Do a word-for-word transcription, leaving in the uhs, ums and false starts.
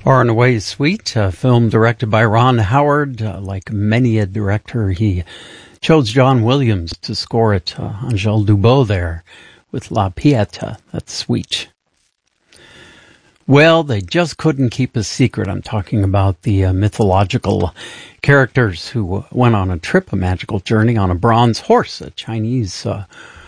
Far and Away Sweet, a film directed by Ron Howard. Uh, like many a director, he chose John Williams to score it. Uh, Angèle Dubot there with La Pieta. That's sweet. Well, they just couldn't keep a secret. I'm talking about the uh, mythological characters who went on a trip, a magical journey on a bronze horse, a Chinese uh,